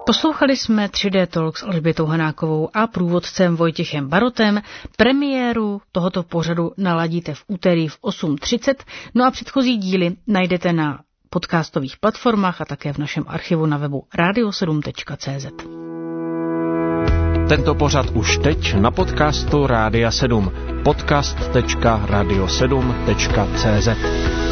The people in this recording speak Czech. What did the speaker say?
Poslouchali jsme 3D Talk s Alžbětou Hanákovou a průvodcem Vojtěchem Barotem. Premiéru tohoto pořadu naladíte v úterý v 8:30, no a předchozí díly najdete na podcastových platformách a také v našem archivu na webu radio7.cz. Tento pořad už teď na podcastu Rádia 7. podcast.radio7.cz